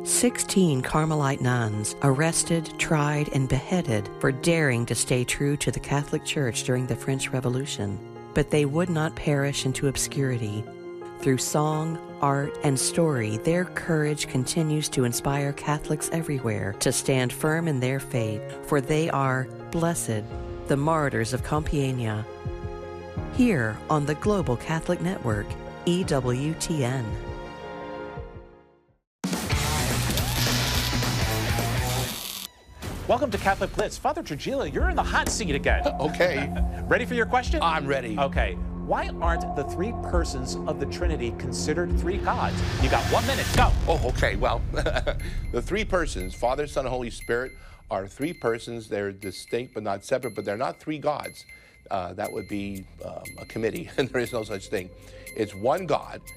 16 Carmelite nuns arrested, tried, and beheaded for daring to stay true to the Catholic Church during the French Revolution. But they would not perish into obscurity. Through song, art, and story, their courage continues to inspire Catholics everywhere to stand firm in their faith, for they are blessed, the martyrs of Compiègne. Here on the Global Catholic Network, EWTN. Welcome to Catholic Blitz. Father Trujillo, you're in the hot seat again. Okay. Ready for your question? I'm ready. Okay. Why aren't the three persons of the Trinity considered three gods? You got 1 minute. Go. Oh, okay. Well, the three persons, Father, Son, and Holy Spirit, are three persons. They're distinct but not separate, but they're not three gods. That would be a committee, and there is no such thing. It's one God.